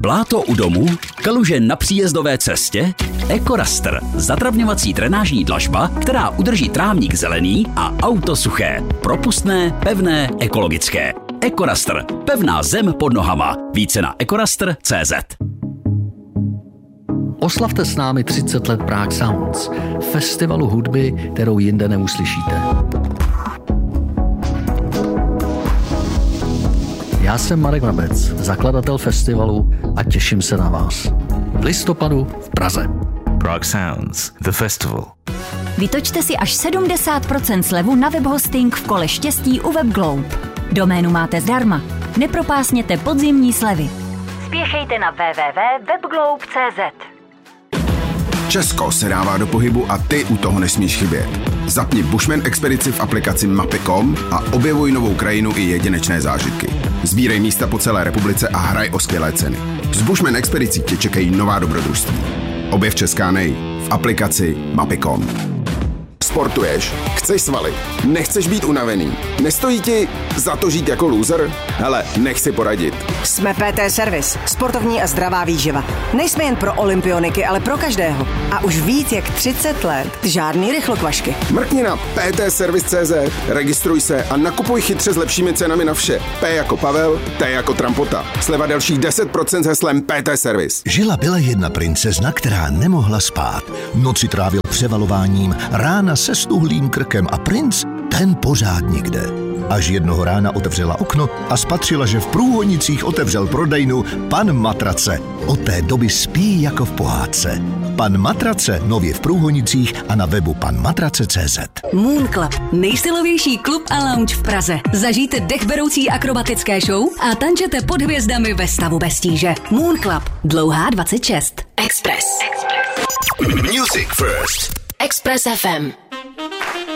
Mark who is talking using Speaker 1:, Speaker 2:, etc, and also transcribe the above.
Speaker 1: Bláto u domu? Kaluže na příjezdové cestě? EcoRaster. Zatravňovací drenážní dlažba, která udrží trávník zelený a auto suché. Propustné, pevné, ekologické. EcoRaster. Pevná zem pod nohama. Více na ecoraster.cz.
Speaker 2: Oslavte s námi 30 let Prague Sounds, festivalu hudby, kterou jinde neuslyšíte. Já jsem Marek Vrabec, zakladatel festivalu a těším se na vás. V listopadu v Praze.
Speaker 3: Prague Sounds, the festival.
Speaker 4: Vytočte si až 70% slevu na webhosting v kole štěstí u WebGlobe. Doménu máte zdarma. Nepropásněte podzimní slevy. Spěchejte na www.webglobe.cz.
Speaker 5: Česko se dává do pohybu a ty u toho nesmíš chybět. Zapni Bushman expedici v aplikaci Mapy.com a objevuj novou krajinu i jedinečné zážitky. Sbírej místa po celé republice a hraj o skvělé ceny. S Bushman expedicí tě čekají nová dobrodružství. Objev Česká v aplikaci Mapy.com. Sportuješ? Chceš svaly? Nechceš být unavený? Nestojí ti za to žít jako loser? Hele, nech si poradit.
Speaker 6: Jsme PT Service, sportovní a zdravá výživa. Nejsme jen pro olympioniky, ale pro každého. A už víc jak 30 let žádný rychlokvašky.
Speaker 5: Mrkni na ptservice.cz, registruj se a nakupuj chytře s lepšími cenami na vše. P jako Pavel, T jako Trampota. Sleva dalších 10% s heslem PT Service.
Speaker 7: Byla jedna princezna, která nemohla spát. Noci trávil převalováním, rána se stuhlým krkem a princ ten pořád nikde. Až jednoho rána otevřela okno a spatřila, že v Průhonicích otevřel prodejnu Pan Matrace. Od té doby spí jako v pohádce. Pan Matrace nově v Průhonicích a na webu panmatrace.cz.
Speaker 8: Moon Club, nejstylovější klub a lounge v Praze. Zažijte dechberoucí akrobatické show a tančete pod hvězdami ve stavu bez tíže. Moon Club, dlouhá 26. Express.
Speaker 7: Music first.
Speaker 8: Express FM.